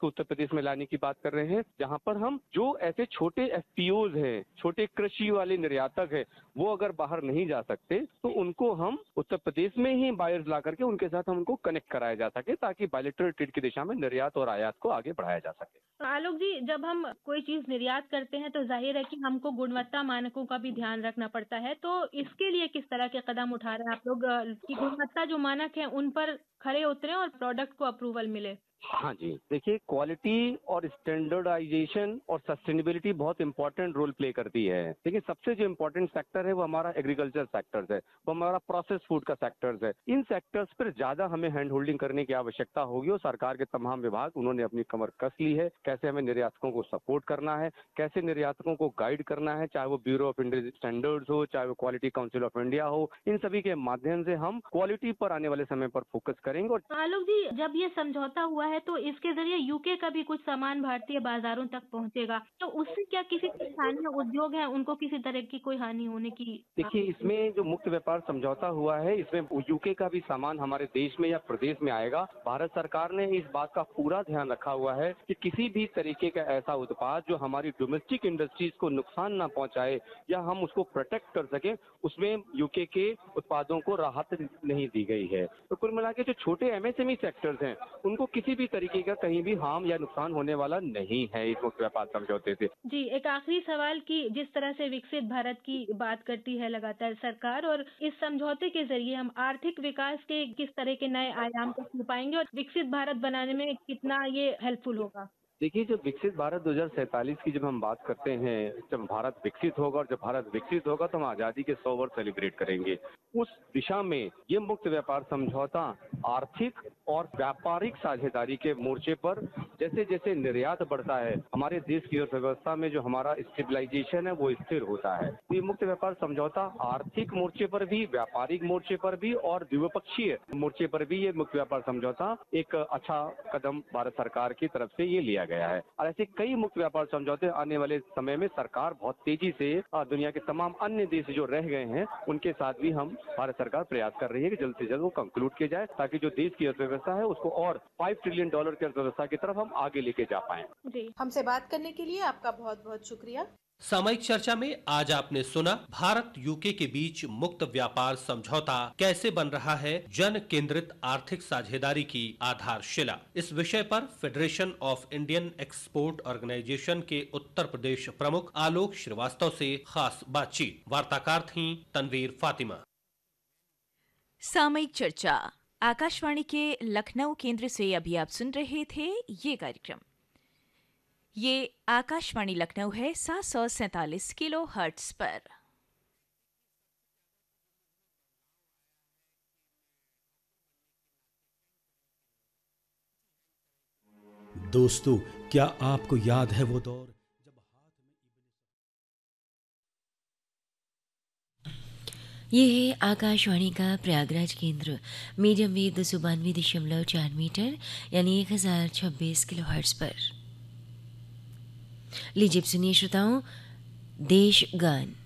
को उत्तर प्रदेश में लाने की बात कर रहे हैं, जहां पर हम जो ऐसे छोटे एफपीओज हैं, छोटे कृषि वाले निर्यातक हैं, वो अगर बाहर नहीं जा सकते तो उनको हम उत्तर प्रदेश में ही बायर्स ला करके उनके साथ हम उनको कनेक्ट कराया जा सके, ताकि बायलैटरल ट्रेड की दिशा में निर्यात और आयात को आगे बढ़ाया जा सके। आलोक जी, जब हम कोई चीज निर्यात करते हैं तो जाहिर है कि हमको गुणवत्ता मानकों का भी ध्यान रखना पड़ता है। तो इसके लिए किस तरह के कदम उठा रहे हैं आप लोग कि गुणवत्ता जो मानक है उन पर खरे उतरे और प्रोडक्ट को अप्रूवल मिले? हाँ जी, देखिए क्वालिटी और स्टैंडर्डाइजेशन और सस्टेनेबिलिटी बहुत इंपॉर्टेंट रोल प्ले करती है। लेकिन सबसे जो इम्पोर्टेंट सेक्टर है वो हमारा एग्रीकल्चर सेक्टर्स है, वो हमारा प्रोसेस फूड का सेक्टर्स है। इन सेक्टर्स पर ज्यादा हमें हैंड होल्डिंग करने की आवश्यकता होगी और सरकार के तमाम विभाग उन्होंने अपनी कमर कस ली है। कैसे हमें निर्यातकों को सपोर्ट करना है, कैसे निर्यातकों को गाइड करना है, चाहे वो ब्यूरो ऑफ इंडियन स्टैंडर्ड्स हो, चाहे वो क्वालिटी काउंसिल ऑफ इंडिया हो, इन सभी के माध्यम से हम क्वालिटी पर आने वाले समय पर फोकस करेंगे। और आलोक जी, जब ये समझौता हुआ है तो इसके जरिए यूके का भी कुछ सामान भारतीय बाजारों तक पहुंचेगा। तो उससे क्या किसी जो स्थानीय उद्योग हैं उनको किसी तरह की कोई हानि होने की देखिए, इसमें जो मुक्त व्यापार समझौता हुआ है, इसमें यूके का भी सामान हमारे देश में या प्रदेश में आएगा। भारत सरकार ने इस बात का पूरा ध्यान रखा हुआ है कि किसी भी तरीके का ऐसा उत्पाद जो हमारी डोमेस्टिक इंडस्ट्रीज को नुकसान ना पहुंचाए या हम उसको प्रोटेक्ट कर सके, उसमें यूके के उत्पादों को राहत नहीं दी गई है। तो कुल मिला के जो छोटे एमएसएमई सेक्टर्स हैं, उनको किसी भी तरीके का कहीं भी हार्म या नुकसान होने वाला नहीं है इस मुक्त व्यापार समझौते से। जी, एक आखिरी सवाल कि जिस तरह से विकसित भारत की बात करती है लगातार सरकार, और इस समझौते के ज़रिए हम आर्थिक विकास के किस तरह के नए आयाम को छू पाएँगे और विकसित भारत बनाने में कितना ये हेल्पफुल होगा? देखिए, जब विकसित भारत 2047 की जब हम बात करते हैं, जब भारत विकसित होगा और जब भारत विकसित होगा तो हम आज़ादी के 100 वर्ष सेलिब्रेट करेंगे। उस दिशा में ये मुक्त व्यापार समझौता आर्थिक और व्यापारिक साझेदारी के मोर्चे पर जैसे जैसे निर्यात बढ़ता है, हमारे देश की अर्थव्यवस्था में जो हमारा स्टेबलाइजेशन है वो स्थिर होता है। तो ये मुक्त व्यापार समझौता आर्थिक मोर्चे पर भी, व्यापारिक मोर्चे पर भी और द्विपक्षीय मोर्चे पर भी ये मुक्त व्यापार समझौता एक अच्छा कदम भारत सरकार की तरफ से ये लिया गया है। और ऐसे कई मुक्त व्यापार समझौते आने वाले समय में सरकार बहुत तेजी से दुनिया के तमाम अन्य देश जो रह गए हैं उनके साथ भी हम भारत सरकार प्रयास कर रही है कि जल्द से जल्द वो कंक्लूड किया जाए, ताकि जो देश की अर्थव्यवस्था है उसको और $5 ट्रिलियन की अर्थव्यवस्था की तरफ हम आगे लेके जा पाए। जी। हमसे बात करने के लिए आपका बहुत बहुत शुक्रिया। सामयिक चर्चा में आज आपने सुना भारत यूके के बीच मुक्त व्यापार समझौता कैसे बन रहा है जन केंद्रित आर्थिक साझेदारी की आधारशिला। इस विषय पर federation of Indian export organisation के उत्तर प्रदेश प्रमुख आलोक श्रीवास्तव से खास बातचीत। वार्ताकार थीं तनवीर फातिमा। सामयिक चर्चा आकाशवाणी के लखनऊ केंद्र से अभी आप सुन रहे थे ये कार्यक्रम। ये आकाशवाणी लखनऊ है 747 किलो हर्ट्ज पर। दोस्तों, क्या आपको याद है वो दौर जब हाथ में ये है आकाशवाणी का प्रयागराज केंद्र। मीडियम वेव 292.4 मीटर यानी 1026 किलो हर्ट्ज पर। लीजिए सुनिए श्रोताओं, देश गान।